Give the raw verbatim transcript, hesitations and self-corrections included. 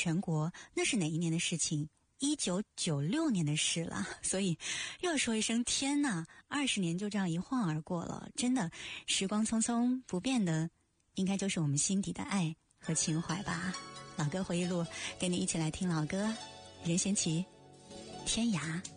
全国，那是哪一年的事情？一九九六年的事了。所以又要说一声天哪，二十年就这样一晃而过了，真的时光匆匆，不变的应该就是我们心底的爱和情怀吧。老歌回忆录，跟你一起来听老歌，任贤齐，天涯。